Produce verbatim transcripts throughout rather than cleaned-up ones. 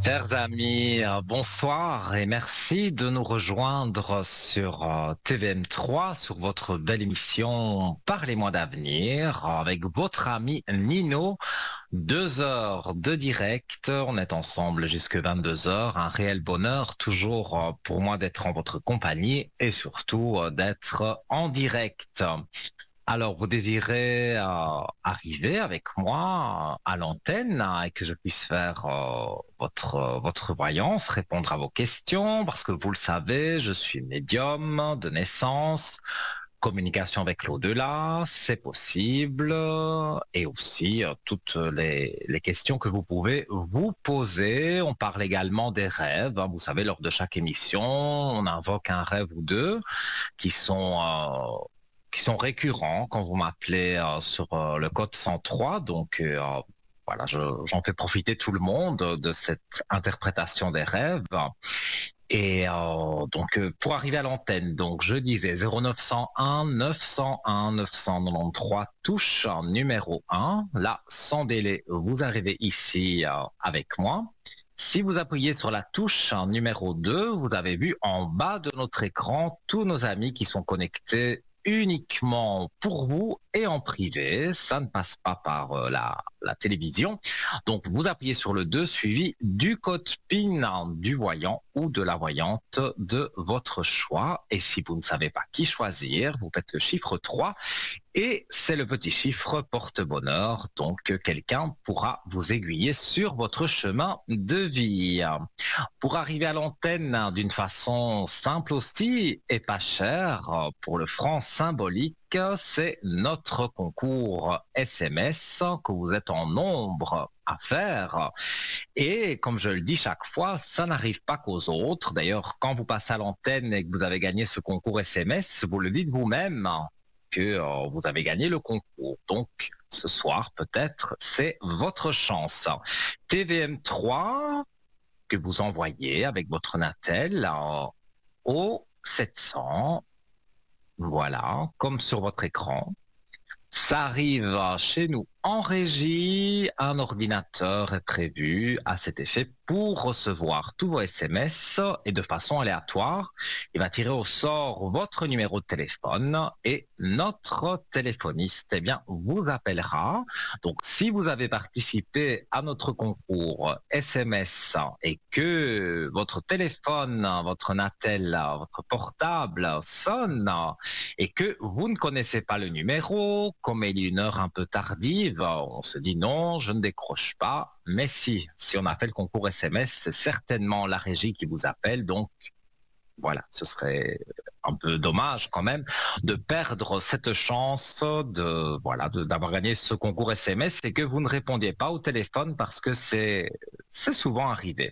Chers amis, euh, bonsoir et merci de nous rejoindre sur euh, T V M trois, sur votre belle émission Parlez-moi d'avenir, avec votre ami Nino. Deux heures de direct, on est ensemble jusque vingt-deux heures. Un réel bonheur toujours euh, pour moi d'être en votre compagnie et surtout euh, d'être en direct. Alors, vous désirez euh, arriver avec moi euh, à l'antenne hein, et que je puisse faire euh, votre, euh, votre voyance, répondre à vos questions, parce que vous le savez, je suis médium de naissance, communication avec l'au-delà, c'est possible, euh, et aussi euh, toutes les, les questions que vous pouvez vous poser. On parle également des rêves, hein. Vous savez, lors de chaque émission, on invoque un rêve ou deux qui sont... euh, qui sont récurrents quand vous m'appelez euh, sur euh, le code cent trois. Donc euh, voilà, je- j'en fais profiter tout le monde de cette interprétation des rêves. Et euh, donc euh, pour arriver à l'antenne, donc je disais zéro neuf cent un neuf cent un neuf cent quatre-vingt-treize touche numéro un. Là, sans délai, vous arrivez ici euh, avec moi. Si vous appuyez sur la touche numéro deux, vous avez vu en bas de notre écran tous nos amis qui sont connectés uniquement pour vous et en privé. Ça ne passe pas par euh, la, la télévision. Donc, vous appuyez sur le deux suivi du code PIN du voyant ou de la voyante de votre choix. Et si vous ne savez pas qui choisir, vous faites le chiffre trois. Et c'est le petit chiffre porte-bonheur, donc quelqu'un pourra vous aiguiller sur votre chemin de vie. Pour arriver à l'antenne d'une façon simple aussi et pas chère, pour le franc symbolique, c'est notre concours S M S que vous êtes en nombre à faire. Et comme je le dis chaque fois, ça n'arrive pas qu'aux autres. D'ailleurs, quand vous passez à l'antenne et que vous avez gagné ce concours S M S, vous le dites vous-même que euh, vous avez gagné le concours. Donc, ce soir, peut-être, c'est votre chance. T V M trois que vous envoyez avec votre Natel euh, au sept cents, voilà, comme sur votre écran. Ça arrive chez nous en régie. Un ordinateur est prévu à cet effet pour recevoir tous vos S M S et de façon aléatoire. Il va tirer au sort votre numéro de téléphone et notre téléphoniste, eh bien, vous appellera. Donc, si vous avez participé à notre concours S M S et que votre téléphone, votre Natel, votre portable sonne, et que vous ne connaissez pas le numéro, comme il est une heure un peu tardive, on se dit non, je ne décroche pas. Mais si, si on a fait le concours S M S, c'est certainement la régie qui vous appelle. Donc voilà, ce serait un peu dommage quand même de perdre cette chance de voilà de- d'avoir gagné ce concours S M S et que vous ne répondiez pas au téléphone parce que c'est c'est souvent arrivé.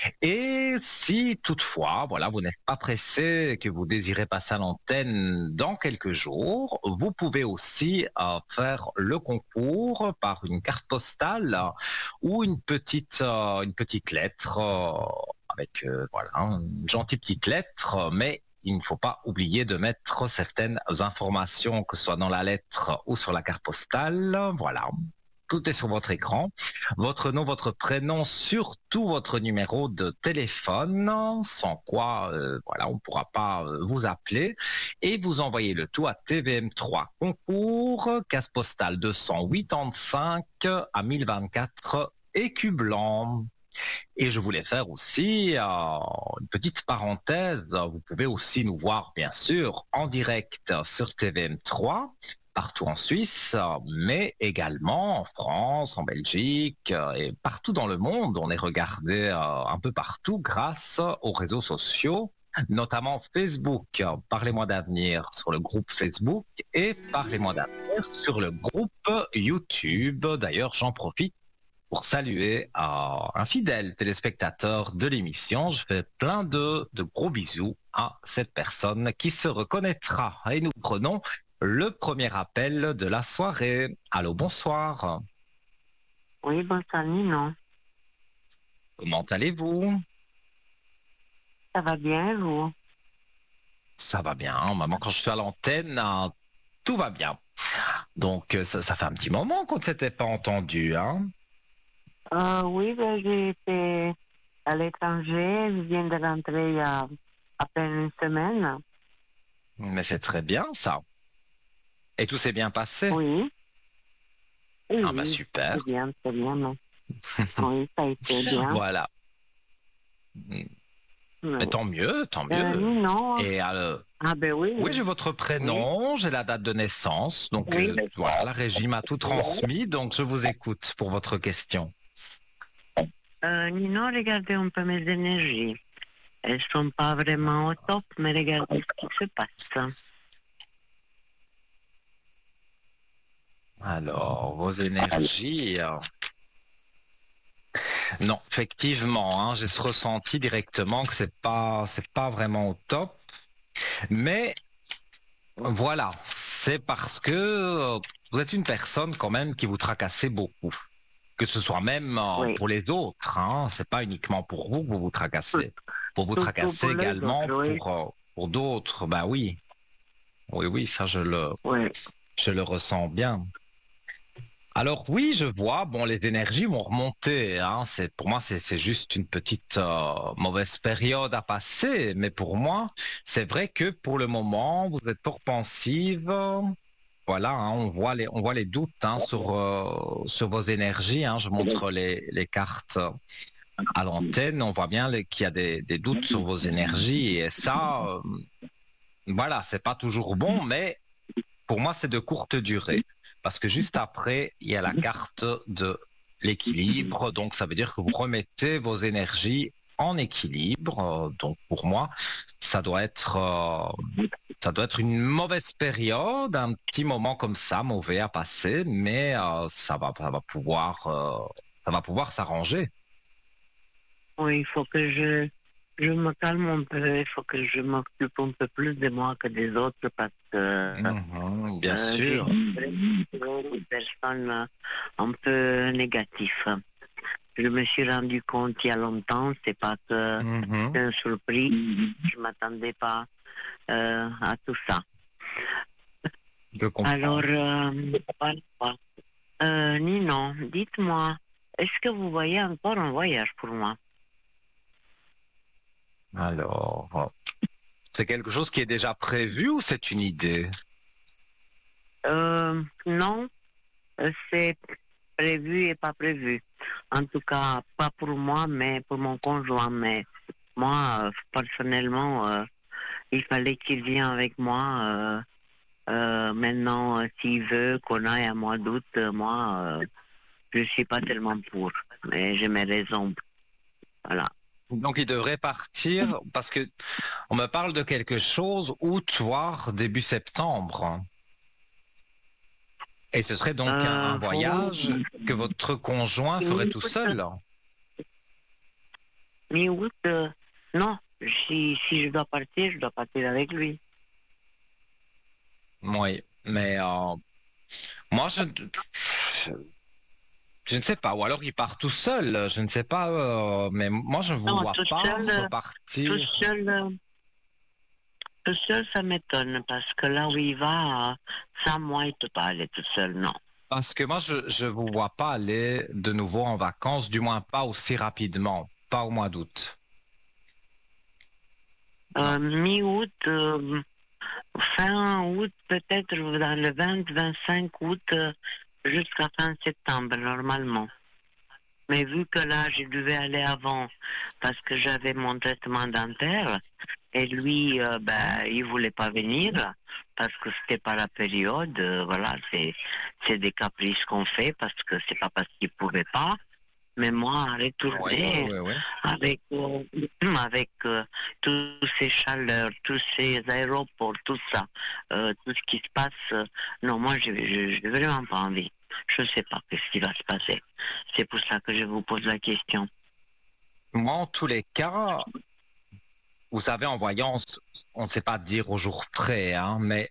Et si toutefois, voilà, vous n'êtes pas pressé, et que vous désirez passer à l'antenne dans quelques jours, vous pouvez aussi euh, faire le concours par une carte postale euh, ou une petite, euh, une petite lettre euh, avec euh, voilà, une gentille petite lettre, mais il ne faut pas oublier de mettre certaines informations, que ce soit dans la lettre ou sur la carte postale. Voilà, tout est sur votre écran. Votre nom, votre prénom, surtout votre numéro de téléphone, sans quoi, euh, voilà, on ne pourra pas euh, vous appeler. Et vous envoyez le tout à T V M trois concours, case postale deux cent quatre-vingt-cinq à mille vingt-quatre, écu blanc. Et je voulais faire aussi euh, une petite parenthèse. Vous pouvez aussi nous voir, bien sûr, en direct sur T V M trois, partout en Suisse, mais également en France, en Belgique euh, et partout dans le monde. On est regardé euh, un peu partout grâce aux réseaux sociaux, notamment Facebook. Parlez-moi d'avenir sur le groupe Facebook et Parlez-moi d'avenir sur le groupe YouTube. D'ailleurs, j'en profite pour saluer euh, un fidèle téléspectateur de l'émission. Je fais plein de, de gros bisous à cette personne qui se reconnaîtra. Et nous prenons le premier appel de la soirée. Allô, bonsoir. Oui, bonsoir, non. Comment allez-vous? Ça va bien, vous? Ça va bien. Maman, quand je suis à l'antenne, euh, tout va bien. Donc, euh, ça, ça fait un petit moment qu'on ne s'était pas entendu, hein? Euh, oui, ben, j'ai été... à l'étranger. Je viens de rentrer il y a à peine une semaine. Mais c'est très bien ça. Et tout s'est bien passé? Oui. Oui, Ah bah oui, super. c'est bien, c'est bien. Non. Oui, ça a été bien. Voilà. Mais Oui. tant mieux, tant Euh, mieux. non. Et euh, Ah ben oui. oui, j'ai votre Oui. prénom, j'ai la date de naissance. Donc Oui, euh, voilà, la régie m'a tout transmis. Donc je vous écoute pour votre question. Euh, Nino, regardez un peu mes énergies. Elles sont pas vraiment au top, mais regardez ce qui se passe. Alors, vos énergies. euh, Non, effectivement, hein, j'ai ce ressenti directement que c'est pas, c'est pas vraiment au top. Mais voilà, c'est parce que euh, vous êtes une personne quand même qui vous tracassez beaucoup. Que ce soit même euh, Oui. pour les autres, hein, c'est pas uniquement pour vous que vous vous tracassez. Vous vous Surtout tracassez pour les également autres, oui. pour, euh, pour d'autres. Ben oui, oui, oui, ça je le, Oui. je le ressens bien. Alors oui, je vois, bon, les énergies vont remonter, hein, c'est, pour moi, c'est, c'est juste une petite euh, mauvaise période à passer, mais pour moi, c'est vrai que pour le moment, vous êtes fort pensive. euh, Voilà, hein, on voit les, on voit les doutes hein, sur, euh, sur vos énergies. Hein, je montre les, les cartes à l'antenne, on voit bien les- qu'il y a des, des doutes sur vos énergies, et ça, euh, voilà, c'est pas toujours bon, mais pour moi, c'est de courte durée. Parce que juste après, il y a la carte de l'équilibre. Donc, ça veut dire que vous remettez vos énergies en équilibre. Euh, Donc, pour moi, ça doit être, euh, ça doit être une mauvaise période, un petit moment comme ça, mauvais à passer, mais euh, ça va, ça va pouvoir, euh, ça va pouvoir s'arranger. Oui, il faut que je, je me calme un peu, il faut que je m'occupe un peu plus de moi que des autres parce que Mhm, bien euh, j'ai sûr. vraiment une personne euh, un peu négative. Je me suis rendu compte il y a longtemps, c'est pas que Mhm, c'est une surprise, je m'attendais pas euh, à tout ça. je comprends. Alors, euh, voilà. Euh, Ninon, dites-moi, est-ce que vous voyez encore un voyage pour moi? Alors, c'est quelque chose qui est déjà prévu ou c'est une idée? Euh, non, euh, c'est prévu et pas prévu. En tout cas, pas pour moi, mais pour mon conjoint. Mais moi, euh, personnellement, euh, il fallait qu'il vienne avec moi. Euh, euh, maintenant, euh, s'il veut qu'on aille à mois d'août, euh, moi, euh, je suis pas tellement pour. Mais j'ai mes raisons. Voilà. Donc il devrait partir parce que on me parle de quelque chose août voire début septembre. Et ce serait donc un, un Euh, faut- voyage que votre conjoint ferait tout seul. Mi-août, euh, non. Si, si je dois partir, je dois partir avec lui. Oui, mais euh, moi je, je ne sais pas. Ou alors il part tout seul. Je ne sais pas. euh, mais moi je ne vous Non, vois tout pas seul, euh, tout repartir. seul, euh, tout seul, ça m'étonne parce que là où il va, euh, sans moi, il peut pas aller tout seul, non. Parce que moi je je vous vois pas aller de nouveau en vacances, du moins pas aussi rapidement, pas au mois d'août. Non. Euh, mi-août, euh, fin août, peut-être dans le vingt vingt-cinq août, euh, jusqu'à fin septembre, normalement. Mais vu que là, je devais aller avant parce que j'avais mon traitement dentaire, et lui, euh, ben, il voulait pas venir parce que c'était pas la période. euh, voilà, c'est c'est des caprices qu'on fait parce que c'est pas parce qu'il pouvait pas. Mais moi, Oui, oui, retourner oui, oui. avec euh, avec euh, toutes ces chaleurs, tous ces aéroports, tout ça, euh, tout ce qui se passe. euh, non, moi, je j'ai vraiment pas envie. Je sais pas ce qui va se passer. C'est pour ça que je vous pose la question. Moi, en tous les cas, vous savez, en voyance, on ne sait pas dire au jour près, hein, mais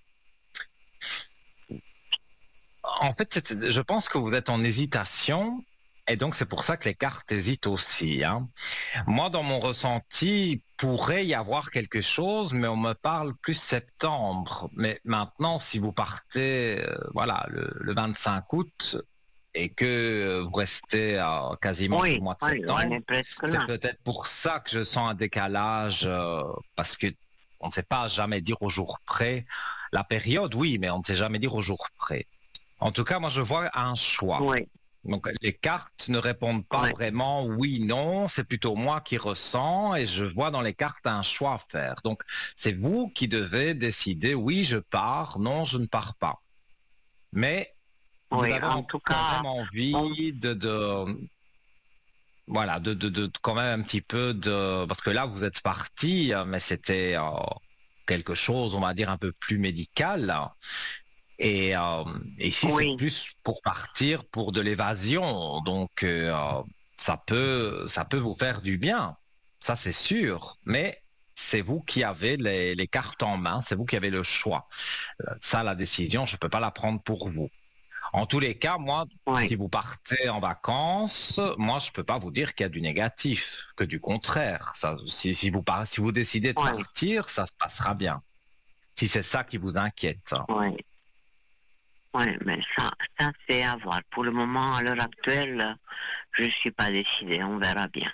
en fait, c'est- je pense que vous êtes en hésitation, et donc c'est pour ça que les cartes hésitent aussi, hein. Moi, dans mon ressenti, il pourrait y avoir quelque chose, mais on me parle plus septembre. Mais maintenant, si vous partez, euh, voilà, le, le vingt-cinq août, et que vous restez euh, quasiment tout Oui, le mois de oui, on septembre, est presque c'est là. peut-être pour ça que je sens un décalage, euh, parce que on ne sait pas jamais dire au jour près. La période, oui, mais on ne sait jamais dire au jour près. En tout cas, moi, je vois un choix. Oui, Donc, les cartes ne répondent pas oui, vraiment oui, non, c'est plutôt moi qui ressens et je vois dans les cartes un choix à faire. Donc, c'est vous qui devez décider oui, je pars, non, je ne pars pas. Mais vous oui. avez En en- tout quand cas, même on- envie de, de voilà, de, de, de, de quand même un petit peu de, parce que là, vous êtes parti, euh, mais c'était euh, quelque chose, on va dire, un peu plus médical. Et euh, ici, c'est oui, plus pour partir pour de l'évasion. Donc, euh, ça peut, ça peut vous faire du bien. Ça, c'est sûr. Mais c'est vous qui avez les, les cartes en main. C'est vous qui avez le choix. Euh, Ça, la décision, je ne peux pas la prendre pour vous. En tous les cas, moi, oui, si vous partez en vacances, moi, je ne peux pas vous dire qu'il y a du négatif, que du contraire. Ça, si, si vous, par- si vous décidez de oui, partir, ça se passera bien. Si c'est ça qui vous inquiète. oui. Oui, mais ça, ça c'est à voir. Pour le moment, à l'heure actuelle, je ne suis pas décidée. On verra bien.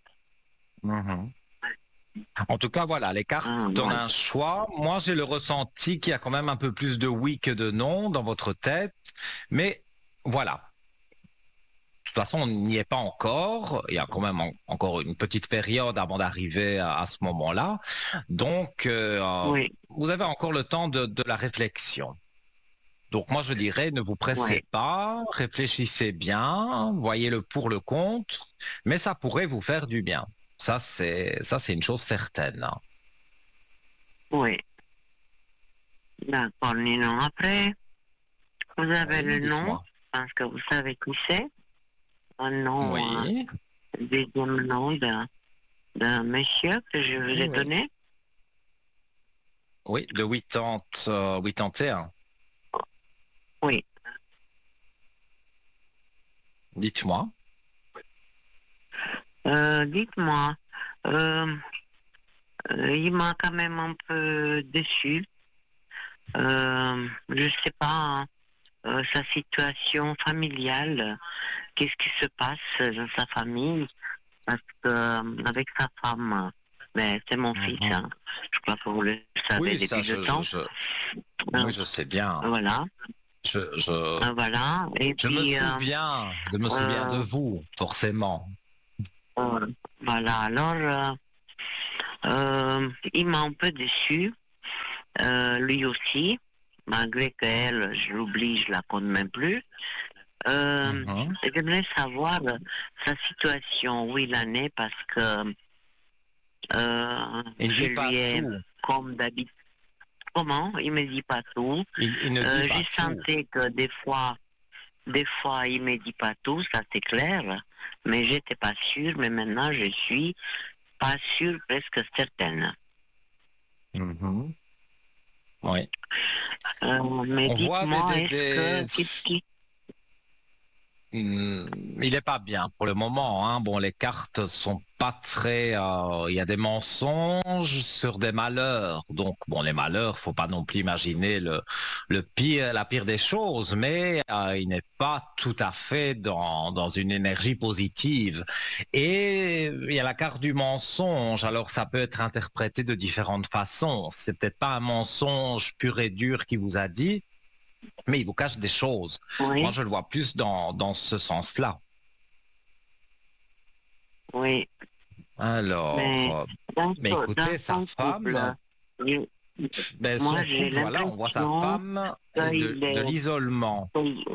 Mhm. En tout cas, voilà, les cartes Ah, donnent voilà. un choix. Moi, j'ai le ressenti qu'il y a quand même un peu plus de oui que de non dans votre tête. Mais voilà. De toute façon, on n'y est pas encore. Il y a quand même en- encore une petite période avant d'arriver à, à ce moment-là. Donc, euh, Oui, vous avez encore le temps de, de la réflexion. Donc, moi, je dirais, ne vous pressez oui, pas, réfléchissez bien, voyez le pour, le contre, mais ça pourrait vous faire du bien. Ça, c'est, ça, c'est une chose certaine. oui. D'accord, Nino. Après, vous avez Oui, le nom, dites-moi. parce que vous savez qui c'est. Un nom, euh, Oui, deuxième nom d'un d'un monsieur que je vous oui, ai oui. donné. Oui, le quatre-vingt, euh, quatre-vingt et un. Oui. Dites-moi. Euh, dites-moi, euh, euh, il m'a quand même un peu déçu. Euh, je sais pas, hein, euh, sa situation familiale, qu'est-ce qui se passe dans sa famille, parce que euh, avec sa femme, mais c'est mon fils, Mhm. hein, je crois que vous le savez Oui, ça, depuis le je, je, temps. je, Euh, oui, je sais bien. voilà, Je, je, euh, voilà, et je me puis euh, souviens de me souviens de euh, vous, forcément. euh, voilà, alors euh, euh, il m'a un peu déçu, euh, lui aussi, malgré qu'elle, je l'oublie, je la compte même plus. Euh, Mhm. J'aimerais savoir euh, sa situation, où il en est, parce que euh, Il ne je dit pas lui ai, tout. comme d'habitude, comment? Il me dit pas tout. Il, il ne dit Euh, pas j'ai tout. senti que des fois, des fois, il me dit pas tout, ça c'est clair, mais j'étais pas sûre, mais maintenant je suis pas sûre, presque certaine. Mhm. Oui. Euh, mais On voit des, dites-moi, des, est-ce que, des- qu'est-ce qui, Hmm, il n'est pas bien pour le moment, hein. Bon, les cartes sont pas très. euh, Il y a des mensonges sur des malheurs. Donc, bon, les malheurs, faut pas non plus imaginer le, le pire, la pire des choses, mais euh, il n'est pas tout à fait dans, dans une énergie positive. Et il y a la carte du mensonge. Alors, ça peut être interprété de différentes façons. C'est peut-être pas un mensonge pur et dur qui vous a dit, mais il vous cache des choses. Moi, oui, je le vois plus dans, dans ce sens-là. oui, mais Alors, euh, dans, mais son- dans écoutez, sa son couple, femme, il- ben, moi son j'ai couple, voilà, on voit sa l'impression femme et de, qu'il de est, l'isolement. oui,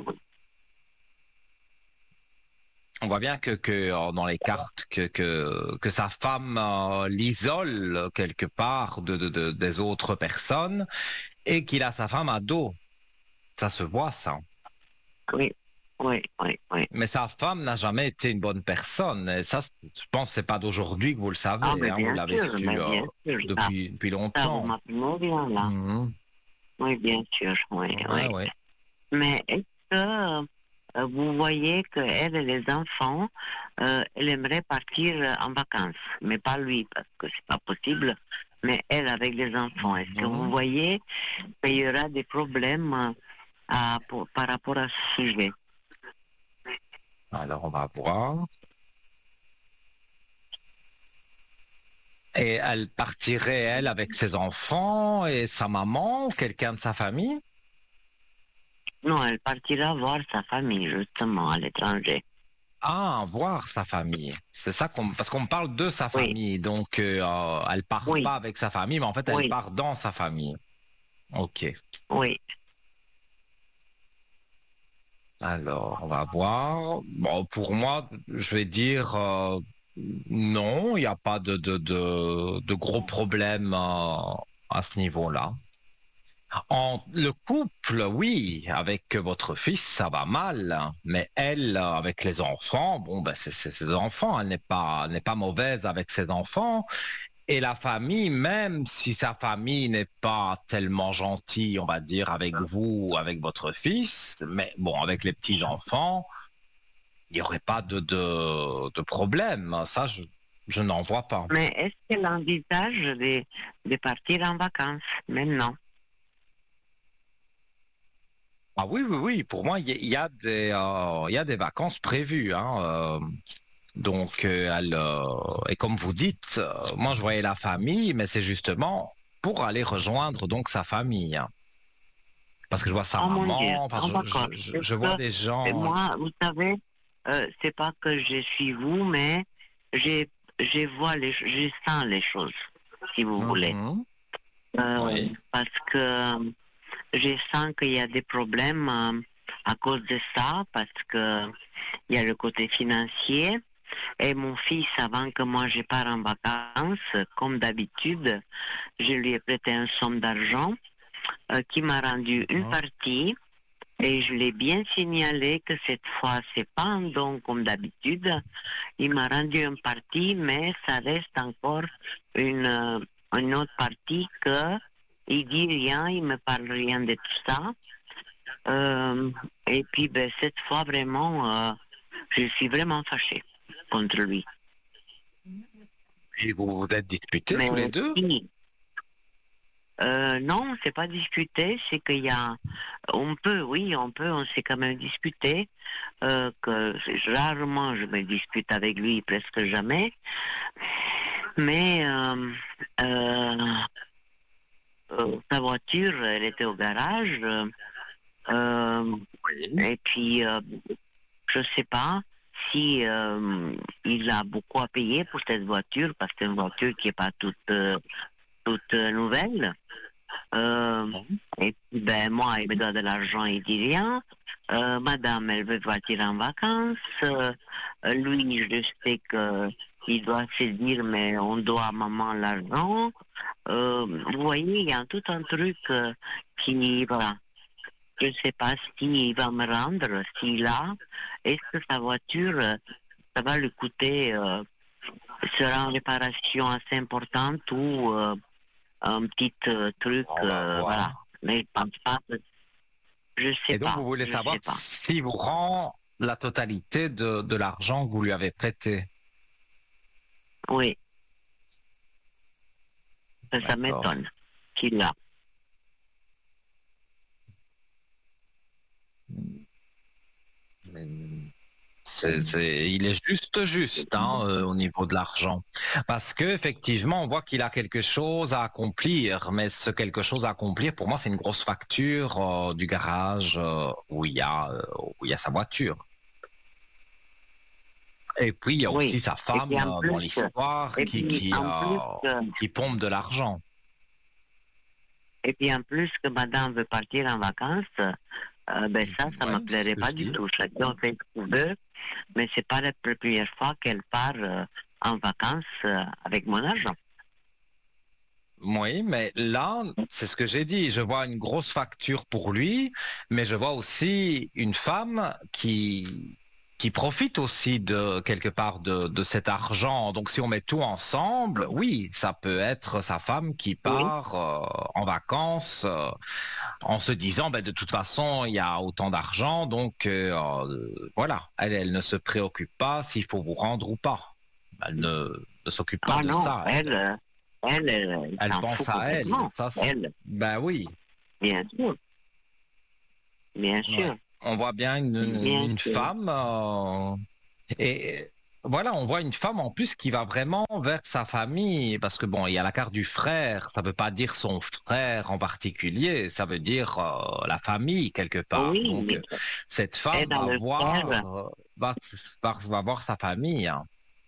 On voit bien que, que euh, dans les cartes, que, que, que sa femme euh, l'isole quelque part de, de, de- des autres personnes et qu'il a sa femme à dos. Ça se voit, ça. oui, oui, oui, oui. Mais sa femme n'a jamais été une bonne personne. Et ça, c'est- je pense que c'est pas d'aujourd'hui que vous le Ah, savez, mais hein. Vous bien l'avez sûr, su mais euh, bien sûr, ça, depuis, depuis ça vous longtemps. m'appelez bien là. Mhm. Oui, bien sûr, oui, Ouais, oui. ouais. Mais est-ce que euh, vous voyez qu'elle et les enfants, euh, elle aimerait partir euh, en vacances, mais pas lui, parce que c'est pas possible, mais elle avec les enfants. Est-ce que vous Mhm. voyez qu'il y aura des problèmes euh, à- pour- par rapport à ce sujet? Alors, on va voir. Et elle partirait, elle, avec ses enfants et sa maman ou quelqu'un de sa famille? Non, elle partira voir sa famille, justement, à l'étranger. Ah, voir sa famille. C'est ça qu'on... Parce qu'on me parle de sa Oui, famille. Donc, euh, euh, elle part oui, pas avec sa famille, mais en fait, elle oui, part dans sa famille. OK. oui. Alors, on va voir. Bon, pour moi, je vais dire euh, non, il n'y a pas de, de, de, de gros problèmes euh, à ce niveau-là. En, le couple, oui, avec votre fils, ça va mal, hein. Mais elle, euh, avec les enfants, bon, ben, c'est c'est ses enfants, elle n'est pas, elle n'est pas mauvaise avec ses enfants. Et la famille, même si sa famille n'est pas tellement gentille, on va dire, avec vous, avec votre fils, mais bon, avec les petits-enfants, il n'y aurait pas de, de, de problème. Ça, je, je n'en vois pas. Mais est-ce qu'elle envisage de, de partir en vacances maintenant? Ah oui, oui, oui, pour moi, il y, a il y a des, euh, il y a des vacances prévues, hein, euh, donc, euh, elle, euh, et comme vous dites, euh, moi, je voyais la famille, mais c'est justement pour aller rejoindre donc sa famille, hein. Parce que je vois sa Oh mon Dieu, maman, enfin, oh, je, d'accord. je, je- C'est je vois que des et gens. moi, vous savez, euh, c'est pas que je suis vous, mais j'ai, je vois les, je sens les choses, si vous voulez. Mhm. Euh, Oui. parce que je sens qu'il y a des problèmes euh, à cause de ça, parce que il y a le côté financier. Et mon fils, avant que moi je parte en vacances, comme d'habitude, je lui ai prêté une somme d'argent euh, qui m'a rendu une Mhm. partie. Et je l'ai bien signalé que cette fois, c'est pas un don comme d'habitude. Il m'a rendu une partie, mais ça reste encore une, euh, une autre partie que il dit rien, il me parle rien de tout ça. Euh, et puis, ben, cette fois, vraiment, euh, je suis vraiment fâchée contre lui. Et vous vous êtes disputés tous les Mais deux? si, euh, non, c'est pas discuté, c'est qu'il y a, on peut, oui, on peut, on s'est quand même discuté, euh, que rarement je me dispute avec lui, presque jamais, mais euh, euh, euh, sa voiture, elle était au garage, euh, euh, Oui. et puis euh, je sais pas si euh, il a beaucoup à payer pour cette voiture, parce que c'est une voiture qui est pas toute, euh, toute euh, nouvelle. Euh, Mhm. et puis, ben, moi, il me doit de l'argent, il dit rien. Euh, madame, elle veut partir en vacances. Euh, euh, lui, je sais que il doit se dire, mais on doit à maman l'argent. Euh, vous voyez, il y a tout un truc euh, qui, voilà, je ne sais pas s'il va me rendre, s'il a. Est-ce que sa voiture, euh, ça va lui coûter, euh, sera en réparation assez importante ou euh, un petit euh, truc, On va euh, voilà. voir. Mais je pense pas, que- je sais Et donc, pas, vous voulez je savoir sais pas. si vous rend la totalité de, de l'argent que vous lui avez prêté. Oui, ça, ça D'accord. m'étonne qu'il a. Mais C'est, c'est- il est juste juste hein, euh, au niveau de l'argent. Parce que effectivement, on voit qu'il a quelque chose à accomplir, mais ce quelque chose à accomplir, pour moi, c'est une grosse facture euh, du garage euh, où il y a, euh, où il y a sa voiture. Et puis, il y a aussi Oui. sa Et puis femme en euh, dans plus, l'histoire et qui, puis qui, en plus, euh, euh, qui pompe de l'argent. et puis en plus que madame veut partir en vacances, euh, ben ça, ça me Oui, c'est ce plairait que pas je du dis. tout. Chacun fait ce qu'il veut, mais c'est pas la première fois qu'elle part euh, en vacances euh, avec mon argent. Oui, mais là, c'est ce que j'ai dit. Je vois une grosse facture pour lui, mais je vois aussi une femme qui, qui profite aussi de quelque part de, de cet argent. Donc, si on met tout ensemble, oui, ça peut être sa femme qui Oui. part euh, en vacances euh, en se disant, ben, de toute façon, il y a autant d'argent, donc euh, euh, voilà, elle, elle ne se préoccupe pas s'il faut vous rendre ou pas. Elle ne, ne s'occupe pas Ah de non, ça, elle, elle. euh, elle, elle, elle Elle s'en pense fout à elle, complètement. ça, c'est- Elle, ben oui, bien sûr, bien ouais. sûr. On voit bien une, bien une sûr. femme euh, et voilà, on voit une femme en plus qui va vraiment vers sa famille parce que bon, il y a la carte du frère, ça veut pas dire son frère en particulier, ça veut dire euh, la famille quelque part. Oui, Donc mais euh, cette et femme dans va le frère, voir euh, va, va, va voir sa famille, hein.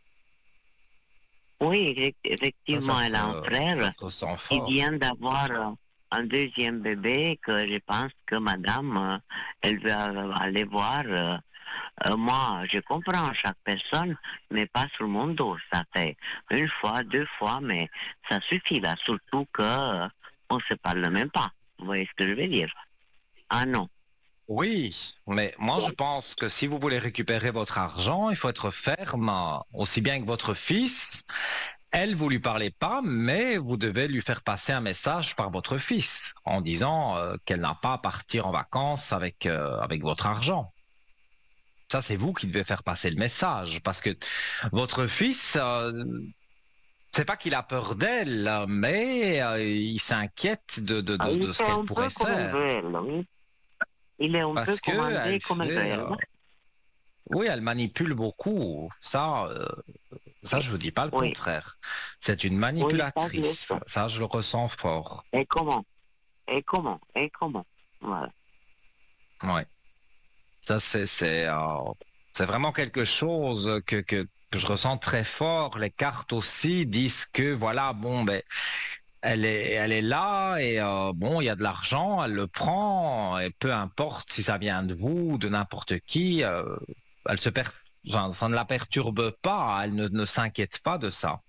oui, effect- Ça, ça effectivement, elle a un se, ça frère se ressent qui fort. vient d'avoir euh, un deuxième bébé que je pense que madame, euh, elle va aller voir. euh, euh, moi, je comprends chaque personne, mais pas sur mon dos. Ça fait une fois, deux fois, mais ça suffit là, surtout que euh, on se parle même pas. Vous voyez ce que je veux dire? Ah non. Oui, mais moi je pense que si vous voulez récupérer votre argent, il faut être ferme, hein, aussi bien que votre fils. Elle, vous lui parlez pas, mais vous devez lui faire passer un message par votre fils en disant euh, qu'elle n'a pas à partir en vacances avec, euh, avec votre argent. Ça, c'est vous qui devez faire passer le message parce que votre fils, euh, c'est pas qu'il a peur d'elle, mais euh, il s'inquiète de, de, Ah, de, il de ce fait qu'elle un pourrait peu comme elle veut, faire elle, oui. Il est un peu parce que commandé elle comme elle veut, fait, elle. euh, oui, elle manipule beaucoup. Ça, euh, ça, Oui, je vous dis pas le oui, contraire. C'est une oui, ça, je le manipulatrice. sais. Ça, je le ressens fort. Et comment? Et comment? Et comment? Voilà. Ouais. Ça, c'est, c'est, euh, c'est vraiment quelque chose que, que, que je ressens très fort. Les cartes aussi disent que, voilà, bon, ben, elle est, elle est là et euh, bon, il y a de l'argent, elle le prend et peu importe si ça vient de vous, de n'importe qui, euh, elle se per... enfin, ça ne la perturbe pas, elle ne, ne s'inquiète pas de ça.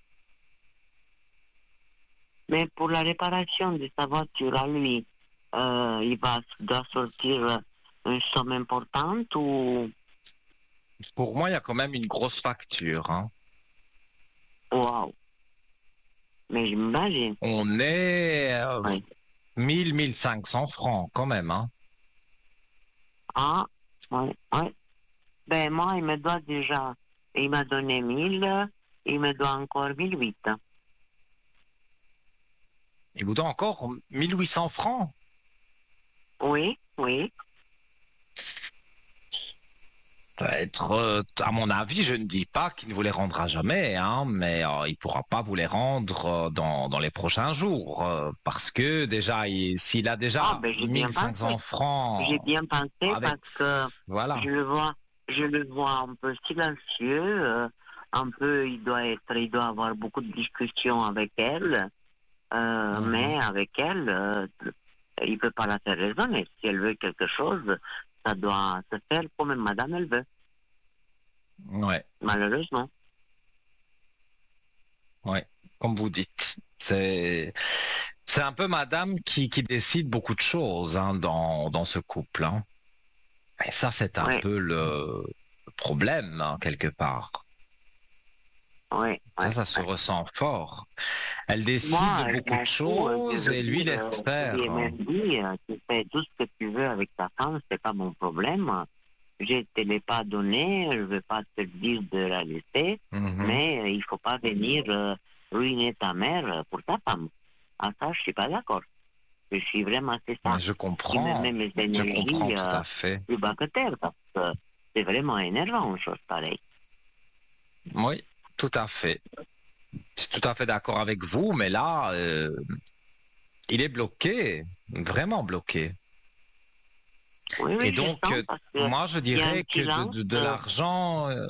Mais pour la réparation de sa voiture à lui, euh, il va, doit sortir une somme importante ou... Pour moi, il y a quand même une grosse facture, hein. Waouh! Mais j'imagine. On est euh, Oui. mille, mille cinq cents francs quand même, hein. Ah, oui, oui. Ben, moi, il me doit déjà... Il m'a donné mille, il me doit encore mille huit. Il vous donne encore mille huit cents francs. Oui, oui. Ça va être, euh, à mon avis, je ne dis pas qu'il ne vous les rendra jamais, hein, mais euh, il ne pourra pas vous les rendre euh, dans, dans les prochains jours, euh, parce que déjà, il- s'il a Ah, déjà ben, j'ai bien mille cinq cents pensé. J'ai francs bien pensé avec, parce que voilà. je le vois, je le vois un peu silencieux, euh, un peu, il doit être, il doit avoir beaucoup de discussions avec elle, euh, Mhm. mais avec elle, euh, il peut pas la faire raisonner. Si elle veut quelque chose, ça doit se faire comme madame elle veut, Ouais, malheureusement. ouais, comme vous dites. C'est, c'est un peu madame qui, qui décide beaucoup de choses hein, dans, dans ce couple, hein. Et ça, c'est un Oui, peu le problème, hein, quelque part. oui, oui, Ça, ça se oui. ressent fort. Elle décide de Moi, je beaucoup de m'en fous, euh, je choses veux et lui dire, laisse euh, je lui ai faire. même dit, euh, tu fais tout ce que tu veux avec ta femme, c'est pas mon problème. Je ne te l'ai pas donné, je ne veux pas te dire de la laisser, Mhm. mais euh, il ne faut pas venir euh, ruiner ta mère euh, pour ta femme. À ça, je ne suis pas d'accord. Je suis vraiment, c'est Ouais, ça, je qui me met comprends. mes Je énergies comprends tout euh, à fait. plus bas que terre, parce que c'est vraiment énervant, une chose pareille. Oui, tout à fait. Je suis tout à fait d'accord avec vous, mais là, euh, il est bloqué, vraiment bloqué. Oui, Et oui, je donc, sens, euh, parce qu'il moi, je y a un dirais que de, silence. de- de euh, l'argent, euh,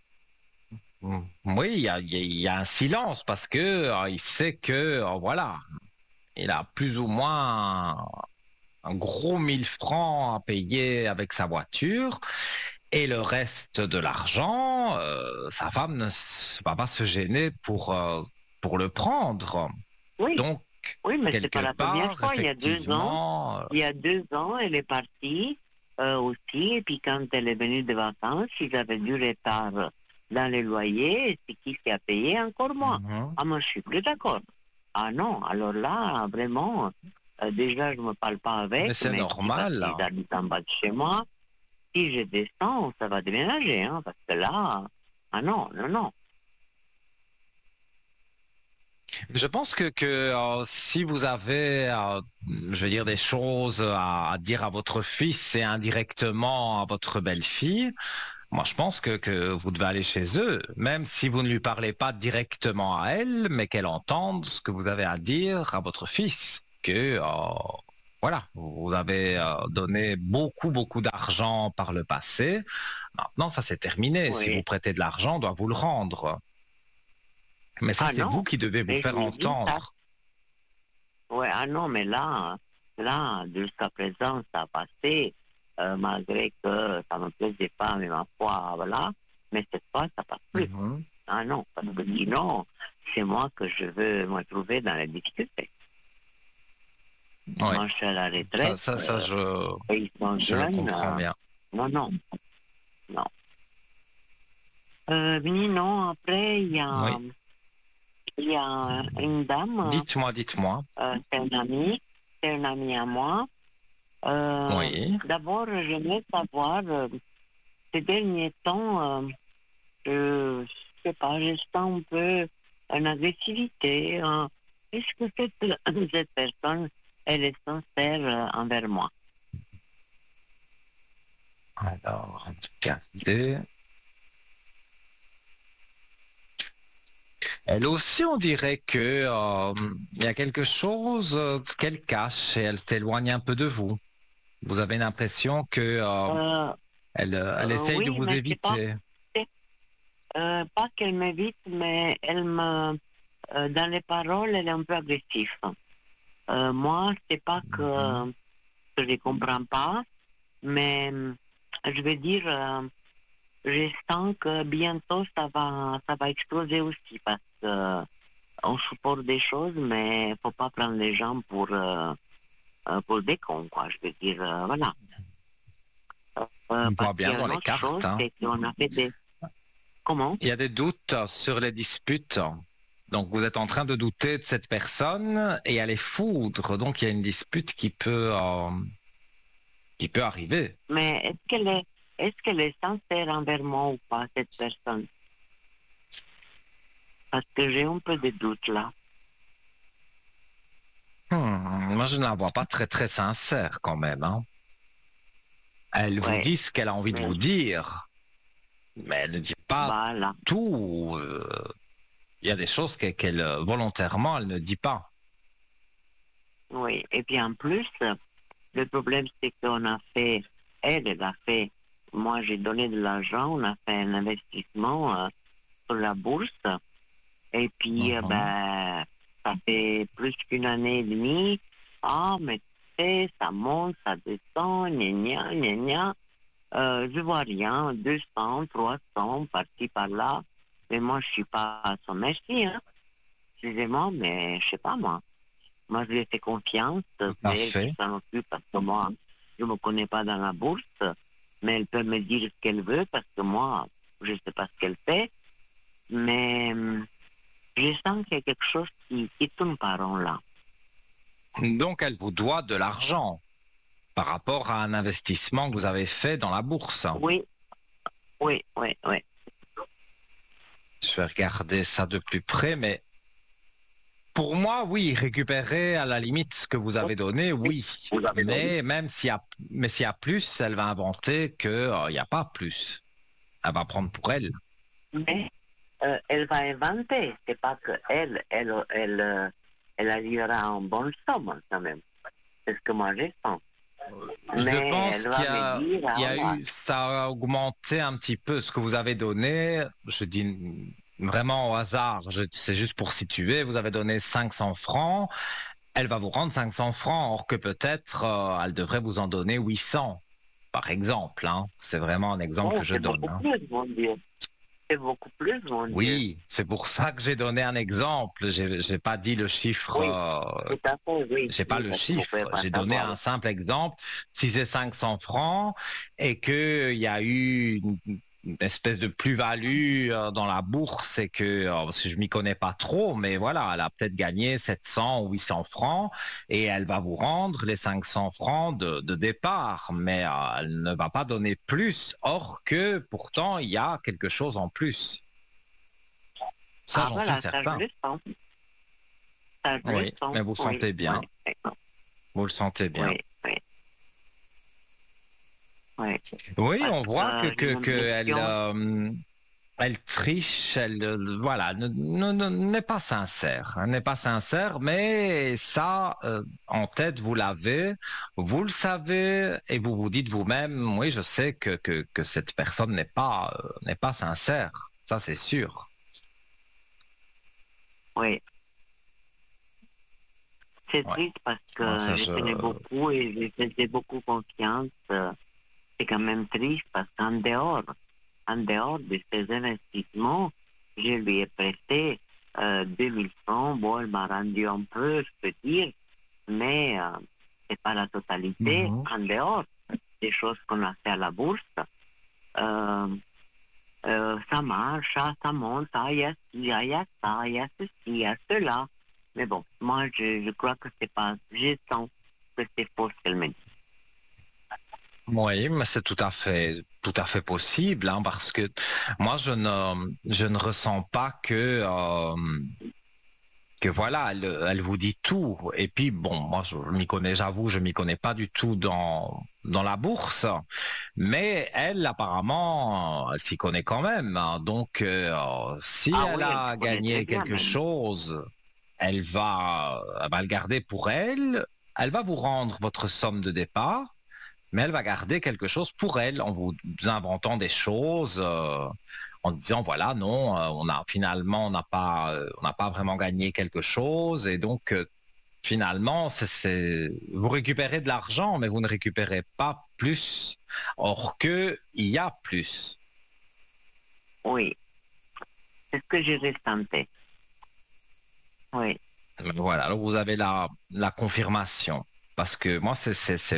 oui, il y a, il y a- il y a un silence parce que euh, il sait que, euh, voilà, il a plus ou moins un, un gros mille francs à payer avec sa voiture. Et le reste de l'argent, euh, sa femme ne s- va pas se gêner pour, euh, pour le prendre. oui, Donc, oui, mais c'est pas quelque la première part, fois. Il y a deux ans, effectivement, euh, il y a deux ans, elle est partie euh, aussi. Et puis quand elle est venue de vacances, ils avaient du retard dans les loyers. Et c'est qui qui a payé? Encore moi. mhm. Ah, moi, je suis plus d'accord. Ah non, alors là, vraiment, euh, déjà, je ne me parle pas Mais avec, c'est mais qui parce normal, qu'ils hein. habitent en bas de chez moi. Si je descends, ça va déménager, hein, parce que là, ah non, non, non. Je pense que, que euh, si vous avez, euh, je veux dire, des choses à, à dire à votre fils et indirectement à votre belle-fille, moi je pense que, que vous devez aller chez eux, même si vous ne lui parlez pas directement à elle, mais qu'elle entende ce que vous avez à dire à votre fils. Que euh, voilà, vous avez euh, donné beaucoup, beaucoup d'argent par le passé. Maintenant, ça c'est terminé. Si vous Oui. prêtez de l'argent, on doit vous le rendre. Mais ça, Ah c'est vous non, qui devez vous mais je faire lui ai dit ça. entendre. Ouais, ah non, mais là, là, jusqu'à présent, ça a passé, euh, malgré que ça ne me plaisait pas, mais ma foi, voilà. Mais cette fois, ça passe plus. Mhm. Ah non, parce que sinon, c'est moi que je veux me trouver dans les difficultés. Oui, Moi, je suis à la ça, retraite, ça, ça, euh, je, et ils sont je le jeunes. comprends euh, bien. non, non, non. Euh, oui, non, après, il y a, Oui. il y a une dame, Dites-moi, dites-moi. euh, c'est une amie, c'est une amie à moi. Euh, Oui. D'abord, j'aimerais savoir, euh, ces derniers temps, euh, je sais pas, je sens un peu une agressivité. Hein. Est-ce que cette, cette personne, elle est sincère euh, envers moi? Alors, regardez. Elle aussi, on dirait que euh, il y a quelque chose euh, qu'elle cache et elle s'éloigne un peu de vous. Vous avez l'impression que euh, Euh, elle, euh, elle euh, essaye de oui, vous mais c'est pas, éviter. c'est, euh, pas qu'elle m'évite, mais elle me, euh, dans les paroles, elle est un peu agressive. Euh, moi, c'est pas Mhm. que, que je ne comprends pas, mais je vais dire, euh, je sens que bientôt ça va, ça va exploser aussi parce que euh, on supporte des choses, mais faut pas prendre les gens pour, euh, euh, pour des cons, quoi. Je veux dire, euh, voilà. Euh, On parce voit qu'il y bien a dans une les autre chose, cartes, hein. c'est qu'on a fait des... Comment? Il y a des doutes sur les disputes. Donc vous êtes en train de douter de cette personne et elle est foudre. Donc il y a une dispute qui peut, euh, qui peut arriver. Mais est-ce qu'elle est, est-ce qu'elle est sincère envers moi ou pas, cette personne? Parce que j'ai un peu de doutes là. Hmm, moi, je ne la vois pas très très sincère quand même, hein. Elle vous Ouais, dit ce qu'elle a envie de mais vous dire, mais elle ne dit pas voilà. tout. euh, Il y a des choses que- qu'elle, euh, volontairement, elle ne dit pas. Oui. Et puis en plus, le problème, c'est qu'on a fait, elle, elle a fait, moi j'ai donné de l'argent, on a fait un investissement euh, sur la bourse, et puis euh, Mhm. ben, ça fait plus qu'une année et demie. Ah, mais tu sais, ça monte, ça descend, gna gna, gna gna. Euh, je vois rien, deux cents, trois cents, par-ci, par-là. Mais moi, je suis pas à son merci, hein. Excusez-moi, mais je sais pas, moi. Moi, je lui ai fait confiance, c'est Tout à elle qui fait. s'en occupe parce que moi, je me connais pas dans la bourse, mais elle peut me dire ce qu'elle veut parce que moi, je sais pas ce qu'elle fait, mais hum, je sens qu'il y a quelque chose qui, qui tourne pas rond là. Donc, elle vous doit de l'argent par rapport à un investissement que vous avez fait dans la bourse. Oui, oui, oui, oui. Je vais regarder ça de plus près, mais pour moi, oui, récupérer à la limite ce que vous avez donné, oui. Vous avez donné. Mais même s'il y a, mais s'il y a plus, elle va inventer qu'il n'y a pas plus. Elle va prendre pour elle. Mais euh, elle va inventer, c'est pas que elle, elle, elle, euh, elle arrivera en bonne somme quand même. C'est ce que moi je sens. Je Mais pense elle qu'il va y me a, dire, il y ah, a ouais, eu, ça a augmenté un petit peu ce que vous avez donné. Je dis vraiment au hasard, je- c'est juste pour situer. Vous avez donné cinq cents francs. Elle va vous rendre cinq cents francs, or que peut-être euh, elle devrait vous en donner huit cents, par exemple, hein. C'est vraiment un exemple oh, que je c'est donne, beaucoup hein. plus, mon Dieu. C'est beaucoup plus, mon Dieu. Oui, c'est pour ça que j'ai donné un exemple. J'ai, j'ai pas dit le chiffre. Oui, euh, tout à fait, oui. J'ai pas Oui, le parce que vous pouvez chiffre, pas j'ai donné savoir. un simple exemple. Si c'est cinq cents francs et qu'il y a eu une, une espèce de plus-value euh, dans la bourse et que, euh, parce que je m'y connais pas trop, mais voilà, elle a peut-être gagné sept cents ou huit cents francs et elle va vous rendre les cinq cents francs de, de départ, mais euh, elle ne va pas donner plus, or que pourtant il y a quelque chose en plus. Ça, Ah, j'en suis voilà, ça je certain. le sens. Ça, je Oui, le sens. mais vous Oui, sentez bien. oui, Vous le sentez bien. oui, oui, oui. Oui, Parce on voit que, que j'ai que, que elle, l'impression, euh, elle triche, elle, euh, voilà, ne, ne- ne- n'est pas sincère, hein, n'est pas sincère, mais ça, euh, en tête, vous l'avez, vous le savez, et vous vous dites vous-même, oui, je sais que, que, que cette personne n'est pas, euh, n'est pas sincère, ça c'est sûr. oui. C'est Ouais. triste parce Ouais, que ça, je je... tenais beaucoup et je faisais beaucoup confiance. euh, C'est quand même triste parce qu'en dehors, en dehors de ces investissements, je lui ai prêté euh, deux mille francs. Bon, elle m'a rendu un peu, je peux dire, mais euh, c'est pas la totalité. Mhm. En dehors des choses qu'on a fait à la bourse, euh, euh, ça marche, ça, ça monte, ah, il y a ci, il y a ça, il y a ceci, il y a cela. Mais bon, moi, je, je crois que c'est pas, je sens que c'est faux ce qu'elle me dit. Oui, mais c'est tout à fait, tout à fait possible, hein, parce que moi, je ne, je ne ressens pas que, euh, que voilà, elle, elle vous dit tout. Et puis, bon, moi, je m'y connais, j'avoue, je m'y connais pas du tout dans, dans la bourse, mais elle, apparemment, elle s'y connaît quand même, hein. Donc, euh, si Ah elle oui, elle a se connaît très gagné bien quelque même. chose, elle va, elle va le garder pour elle. Elle va vous rendre votre somme de départ, mais elle va garder quelque chose pour elle en vous inventant des choses, euh, en disant voilà, non, euh, on a finalement on n'a pas, euh, on n'a pas vraiment gagné quelque chose, et donc euh, finalement c'est, c'est- vous récupérez de l'argent, mais vous ne récupérez pas plus. Or que il y a plus. Oui, c'est ce que je ressentais. Oui, Voilà, alors vous avez la, la confirmation. Parce que moi, c'est c'est- c'est